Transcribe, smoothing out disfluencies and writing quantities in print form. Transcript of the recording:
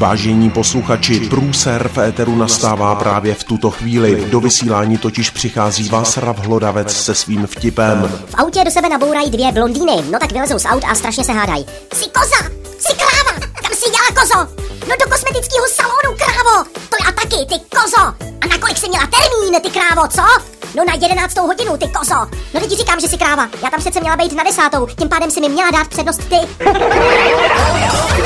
Vážení posluchači, průser v éteru nastává právě v tuto chvíli. Do vysílání totiž přichází Václav Hlodavec se svým vtipem. V autě do sebe nabourají dvě blondýny, no tak vylezou z aut a strašně se hádají. Jsi koza, jsi kráva, kam jsi jela, kozo? No do kosmetického salonu, krávo, to já taky, ty kozo. A na kolik jsi měla termín, ty krávo, co? No na 11. hodinu, ty kozo. No teď ti říkám, že jsi kráva, já tam přece měla být na 10. Tím pádem si mi měla dát přednost ty.